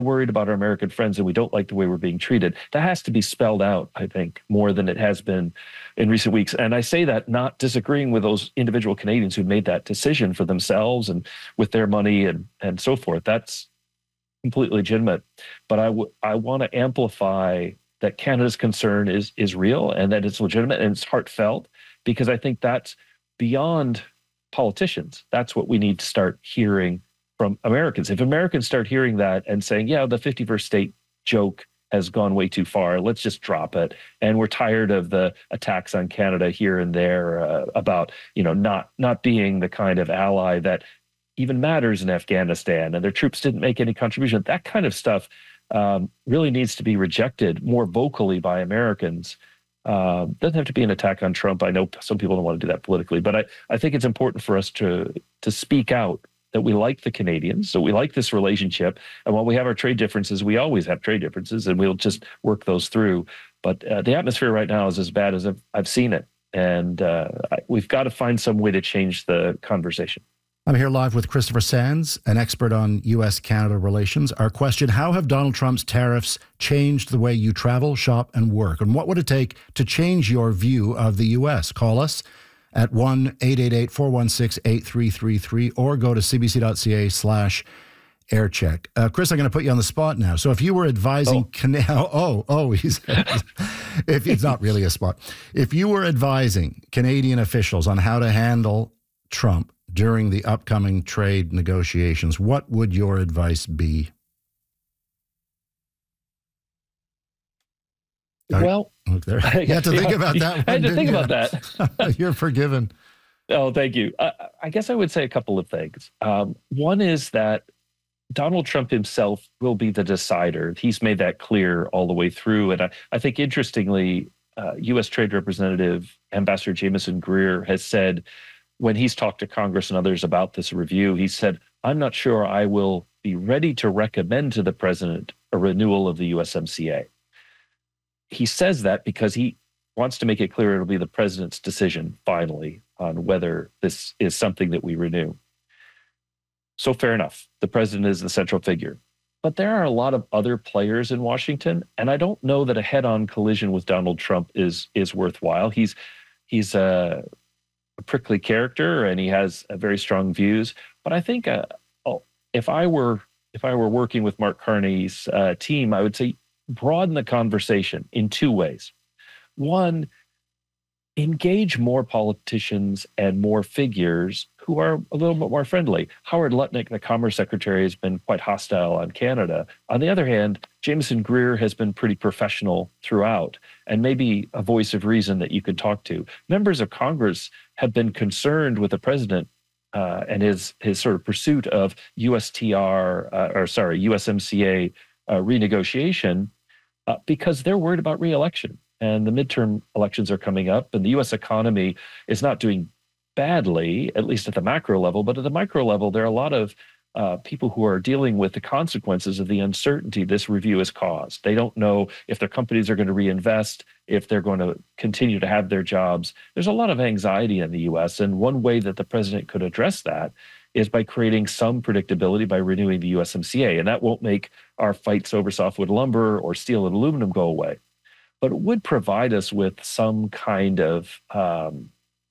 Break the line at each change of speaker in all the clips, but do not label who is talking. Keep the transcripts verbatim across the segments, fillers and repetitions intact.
worried about our American friends and we don't like the way we're being treated. That has to be spelled out, I think, more than it has been in recent weeks. And I say that not disagreeing with those individual Canadians who made that decision for themselves and with their money and, and so forth. That's completely legitimate. But I, w- I want to amplify that Canada's concern is, is real and that it's legitimate and it's heartfelt, because I think that's beyond politicians. That's what we need to start hearing from Americans. If Americans start hearing that and saying, yeah, the fifty-first state joke has gone way too far, let's just drop it. And we're tired of the attacks on Canada here and there uh, about, you know, not not being the kind of ally that even matters in Afghanistan, and their troops didn't make any contribution. That kind of stuff um, really needs to be rejected more vocally by Americans. Uh, doesn't have to be an attack on Trump. I know some people don't want to do that politically, but I, I think it's important for us to to speak out that we like the Canadians, so we like this relationship. And while we have our trade differences, we always have trade differences, and we'll just work those through. But uh, the atmosphere right now is as bad as I've, I've seen it. And uh, I, we've got to find some way to change the conversation.
I'm here live with Christopher Sands, an expert on U S Canada relations. Our question, how have Donald Trump's tariffs changed the way you travel, shop, and work? And what would it take to change your view of the U S? Call us at one eight eight eight, four one six, eight three three three or go to cbc.ca slash aircheck. Uh, Chris, I'm going to put you on the spot now. So if you were advising...
Oh,
Can- oh, oh, he's... if it's not really a spot. If you were advising Canadian officials on how to handle Trump during the upcoming trade negotiations, what would your advice be?
Well,
oh, there. You had to think about that one,
I had to think
you?
about that.
You're forgiven.
Oh, thank you. I, I guess I would say a couple of things. Um, one is that Donald Trump himself will be the decider. He's made that clear all the way through. And I, I think, interestingly, uh, U S Trade Representative Ambassador Jameson Greer has said, when he's talked to Congress and others about this review, he said, I'm not sure I will be ready to recommend to the president a renewal of the U S M C A. He says that because he wants to make it clear it'll be the president's decision finally on whether this is something that we renew. So fair enough. The president is the central figure. But there are a lot of other players in Washington, and I don't know that a head-on collision with Donald Trump is is worthwhile. He's he's a a prickly character, and he has uh, very strong views. But I think uh, oh, if I were if I were working with Mark Carney's uh, team, I would say broaden the conversation in two ways. One, engage more politicians and more figures who are a little bit more friendly. Howard Lutnick, the Commerce Secretary, has been quite hostile on Canada. On the other hand, Jameson Greer has been pretty professional throughout, and maybe a voice of reason that you could talk to. Members of Congress have been concerned with the president uh, and his his sort of pursuit of U S T R, uh, or sorry, U S M C A uh, renegotiation uh, because they're worried about re-election. And the midterm elections are coming up, and the U S economy is not doing badly, at least at the macro level. But at the micro level, there are a lot of uh, people who are dealing with the consequences of the uncertainty this review has caused. They don't know if their companies are going to reinvest, if they're going to continue to have their jobs. There's a lot of anxiety in the U S, and one way that the president could address that is by creating some predictability by renewing the U S M C A. And that won't make our fights over softwood lumber or steel and aluminum go away, but it would provide us with some kind of um,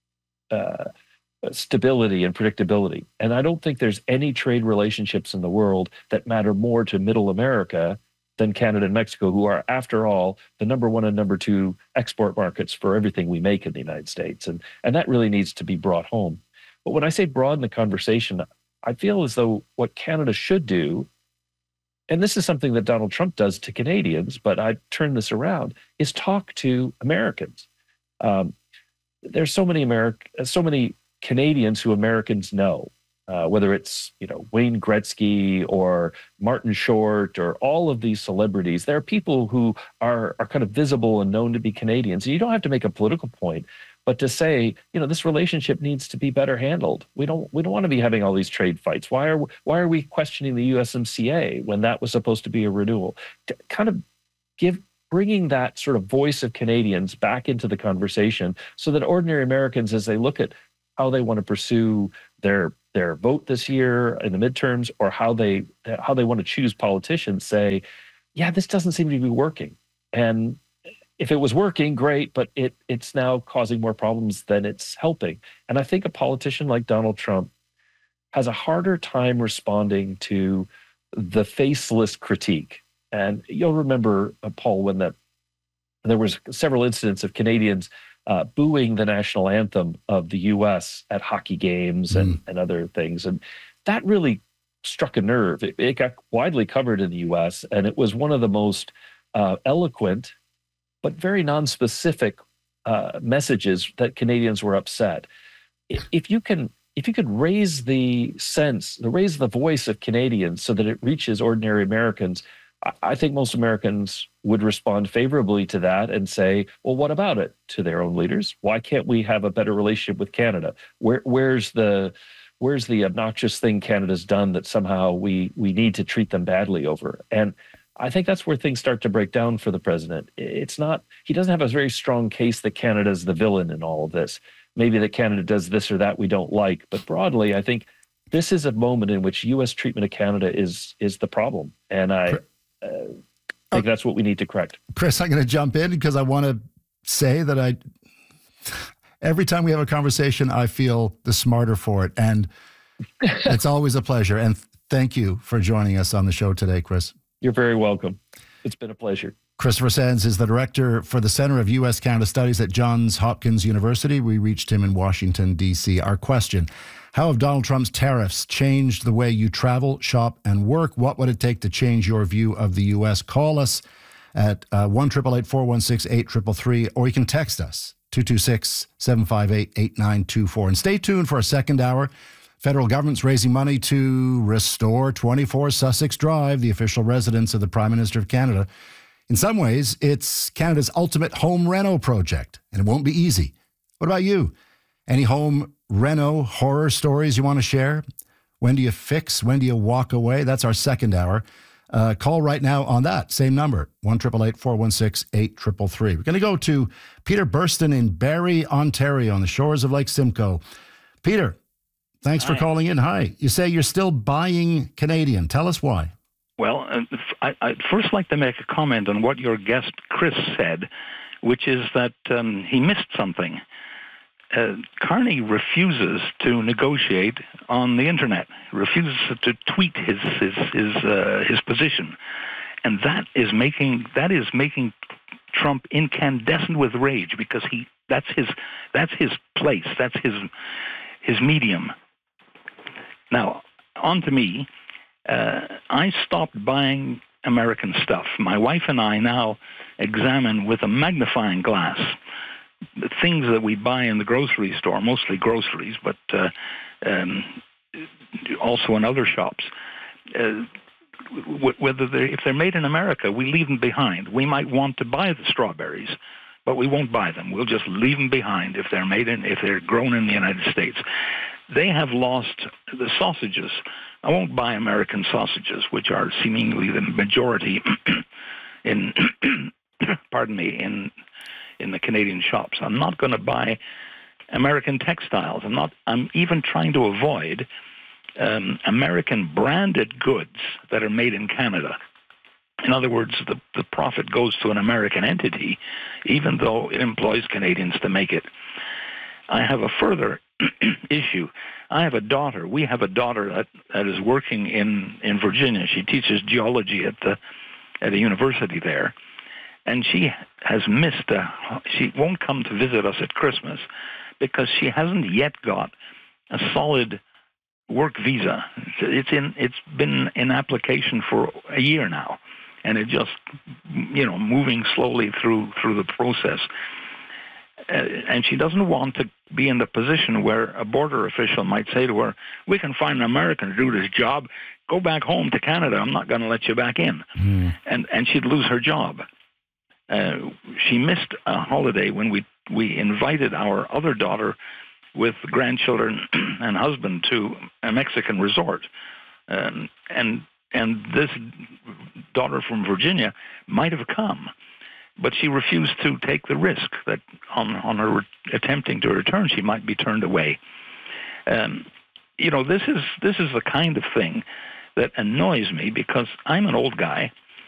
uh, stability and predictability. And I don't think there's any trade relationships in the world that matter more to middle America than Canada and Mexico, who are, after all, the number one and number two export markets for everything we make in the United States. And, and that really needs to be brought home. But when I say broaden the conversation, I feel as though what Canada should do, and this is something that Donald Trump does to Canadians, but I turn this around, is talk to Americans. Um, there's so many Americ- so many Canadians who Americans know, uh, whether it's you know Wayne Gretzky or Martin Short or all of these celebrities. There are people who are are kind of visible and known to be Canadians. And you don't have to make a political point, but to say, you know, this relationship needs to be better handled. We don't we don't want to be having all these trade fights. Why are why are we questioning the U S M C A when that was supposed to be a renewal? To kind of give bringing that sort of voice of Canadians back into the conversation so that ordinary Americans, as they look at how they want to pursue their their vote this year in the midterms, or how they how they want to choose politicians, say, yeah, this doesn't seem to be working. And if it was working, great, but it it's now causing more problems than it's helping. And I think a politician like Donald Trump has a harder time responding to the faceless critique. And you'll remember, uh, Paul, when the, there was several incidents of Canadians uh, booing the national anthem of the U S at hockey games and,
Mm.
and other things. And that really struck a nerve. It, it got widely covered in the U S, and it was one of the most uh, eloquent but very non-specific uh, messages that Canadians were upset. If you can, if you could raise the sense, raise the voice of Canadians so that it reaches ordinary Americans, I think most Americans would respond favorably to that and say, "Well, what about it?" to their own leaders. Why can't we have a better relationship with Canada? Where, where's the where's the obnoxious thing Canada's done that somehow we we need to treat them badly over? And I think that's where things start to break down for the president. It's not, he doesn't have a very strong case that Canada's the villain in all of this. Maybe that Canada does this or that we don't like. But broadly, I think this is a moment in which U S treatment of Canada is is the problem. And I uh, think that's what we need to correct.
Chris, I'm going to jump in because I want to say that I, every time we have a conversation, I feel the smarter for it. And it's always a pleasure. And thank you for joining us on the show today, Chris.
You're very welcome. It's been a pleasure.
Christopher Sands is the director for the Center of U S Canada Studies at Johns Hopkins University. We reached him in Washington, D C. Our question: how have Donald Trump's tariffs changed the way you travel, shop, and work? What would it take to change your view of the U S? Call us at uh, one eight eight eight, four one six, eight three three three, or you can text us, two two six, seven five eight, eight nine two four. And stay tuned for a second hour. Federal government's raising money to restore twenty-four Sussex Drive, the official residence of the Prime Minister of Canada. In some ways, it's Canada's ultimate home reno project, and it won't be easy. What about you? Any home reno horror stories you want to share? When do you fix? When do you walk away? That's our second hour. Uh, call right now on that same number, one eight eight eight, four one six, eight three three three. We're going to go to Peter Burston in Barrie, Ontario, on the shores of Lake Simcoe. Peter, thanks
Hi.
for calling in. Hi. You say you're still buying Canadian. Tell us why.
Well, uh, I, I'd first like to make a comment on what your guest Chris said, which is that um, he missed something. Uh, Carney refuses to negotiate on the internet, refuses to tweet his his his, uh, his position, and that is making that is making Trump incandescent with rage, because he that's his that's his place, that's his his medium. Now, on to me. Uh, I stopped buying American stuff. My wife and I now examine with a magnifying glass the things that we buy in the grocery store, mostly groceries, but uh, um, also in other shops. Uh, w- whether they're, if they're made in America, we leave them behind. We might want to buy the strawberries, but we won't buy them. We'll just leave them behind if they're made in, if they're grown in the United States. They have lost the sausages. I won't buy American sausages, which are seemingly the majority in, pardon me, in in the Canadian shops. I'm not going to buy American textiles. I'm not. I'm even trying to avoid um, American branded goods that are made in Canada. In other words, the, the profit goes to an American entity, even though it employs Canadians to make it. I have a further issue. I have a daughter. We have a daughter that, that is working in, in Virginia. She teaches geology at the at a university there. And she has missed a, she won't come to visit us at Christmas because she hasn't yet got a solid work visa. It's in, it's been in application for a year now, and it just, you know, moving slowly through through the process. Uh, and she doesn't want to be in the position where a border official might say to her, "We can find an American to do this job. Go back home to Canada. I'm not going to let you back in." Mm. And and she'd lose her job. Uh, she missed a holiday when we, we invited our other daughter with grandchildren and husband to a Mexican resort. Um, and and this daughter from Virginia might have come, but she refused to take the risk that on, on her attempting to return, she might be turned away. Um, you know, this is this is the kind of thing that annoys me because I'm an old guy.